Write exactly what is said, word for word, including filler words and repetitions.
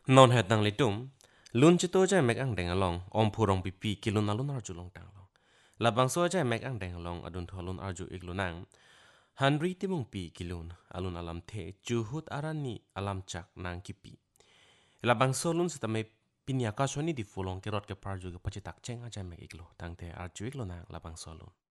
non het nang litum lun chito jai mek ang deng along om phurong pipi kilun alun arju long tang long labang so jai mek ang deng along adun tholun arju iglunang hanri timung pi kilun alun alam the juhut arani alam chak nang kipi labang so lun setame pinya ka shoni di fulong kerot ke parju ke pachitak cheng ajai mek iglo tang the arju iglunang labang so lun